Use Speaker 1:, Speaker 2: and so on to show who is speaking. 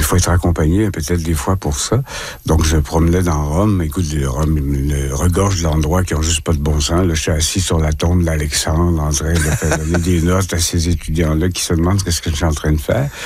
Speaker 1: faut être accompagné peut-être des fois pour ça. Donc, je promenais dans Rome. Écoute, Rome me regorge d'endroits qui ont juste pas de bon sens. Là, je suis assis sur la tombe d'Alexandre en train de faire donner des notes à ces étudiants-là qui se demandent ce que je suis en train de faire.